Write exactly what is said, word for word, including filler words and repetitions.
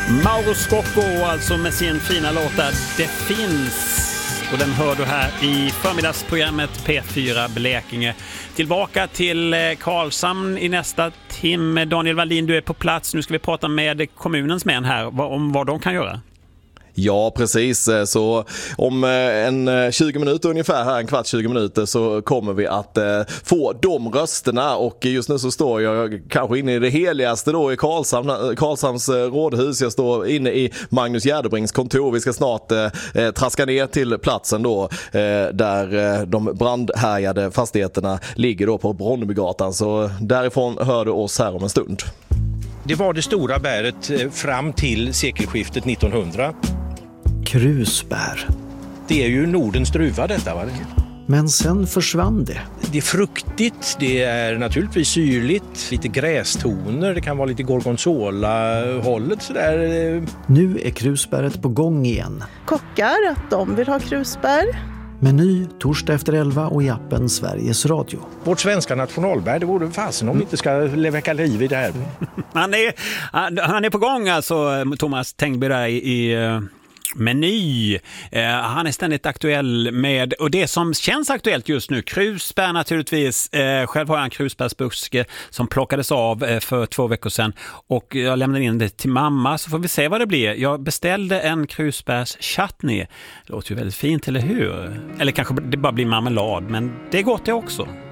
Mauro Scocco alltså med sin fina låta Det finns. Och den hör du här i förmiddagsprogrammet P fyra Blekinge. Tillbaka till Karlshamn i nästa timme. Daniel Wallin, du är på plats. Nu ska vi prata med kommunens män här om vad de kan göra. Ja, precis. Så om en tjugo minuter ungefär, här en kvart tjugo minuter, så kommer vi att få de rösterna. Och just nu så står jag kanske inne i det heligaste då i Karlshamn, Karlshamns rådhus. Jag står inne i Magnus Gärdebrings kontor. Vi ska snart eh, traska ner till platsen då eh, där de brandhärjade fastigheterna ligger då på Bronnebygatan. Så därifrån hör du oss här om en stund. Det var det stora bäret fram till sekelskiftet nittonhundra. Krusbär. Det är ju Nordens druva detta, va? Men sen försvann det. Det är fruktigt, det är naturligtvis syrligt, lite grästoner, det kan vara lite gorgonzola-hållet sådär. Nu är krusbäret på gång igen. Kockar att de vill ha krusbär. Meny torsdag efter elva och i appen Sveriges Radio. Vårt svenska nationalbär, det vore fasen om vi inte ska väcka liv i det här. Han är, han är på gång alltså, Thomas Tengby där i, i Meny. Eh, han är ständigt aktuell med, och det som känns aktuellt just nu, krusbär naturligtvis. Eh, själv har jag en krusbärsbuske som plockades av eh, för två veckor sedan och jag lämnade in det till mamma, så får vi se vad det blir. Jag beställde en krusbärs chutney. Det låter ju väldigt fint, eller hur? Eller kanske det bara blir marmelad, men det är gott det också.